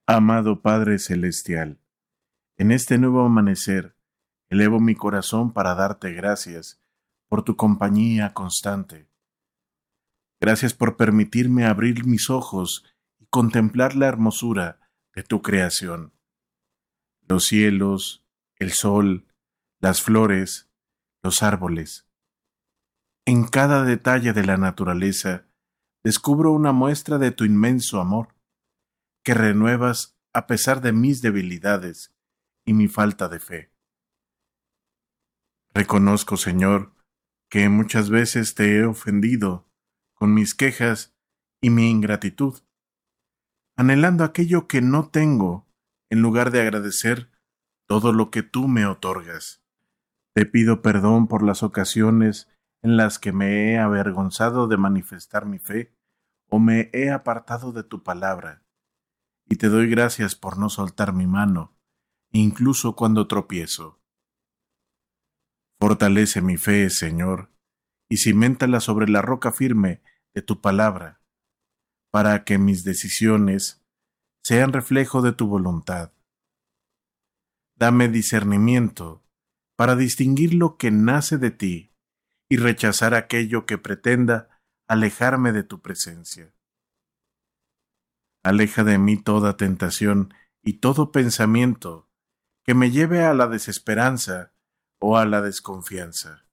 Amado Padre Celestial, en este nuevo amanecer, elevo mi corazón para darte gracias por tu compañía constante. Gracias por permitirme abrir mis ojos y contemplar la hermosura de tu creación. Los cielos, el sol, las flores, los árboles. En cada detalle de la naturaleza descubro una muestra de tu inmenso amor, que renuevas a pesar de mis debilidades y mi falta de fe. Reconozco, Señor, que muchas veces te he ofendido con mis quejas y mi ingratitud, anhelando aquello que no tengo en lugar de agradecer todo lo que tú me otorgas. Te pido perdón por las ocasiones en las que me he avergonzado de manifestar mi fe o me he apartado de tu palabra, y te doy gracias por no soltar mi mano, incluso cuando tropiezo. Fortalece mi fe, Señor, y ciméntala sobre la roca firme de tu palabra, para que mis decisiones sean reflejo de tu voluntad. Dame discernimiento para distinguir lo que nace de ti y rechazar aquello que pretenda alejarme de tu presencia. Aleja de mí toda tentación y todo pensamiento que me lleve a la desesperanza o a la desconfianza.